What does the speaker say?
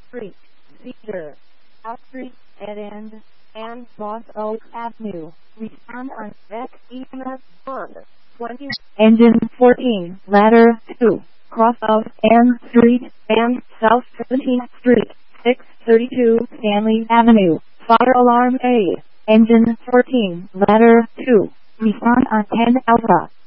Street, Cedar, South Street, Dead End, and Boss Oak Avenue. Respond on EMS Bond 20. Engine 14, Ladder 2, cross of N Street and South 17th Street, 632 Stanley Avenue. Fire alarm A. Engine 14, Ladder 2. Respond on 10 Alpha.